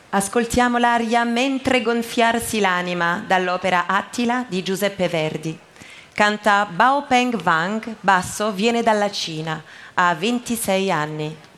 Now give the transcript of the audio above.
Ascoltiamo l'aria Mentre gonfiarsi l'anima dall'opera Attila di Giuseppe Verdi. Canta Bao Peng Wang, basso, viene dalla Cina, ha 26 anni.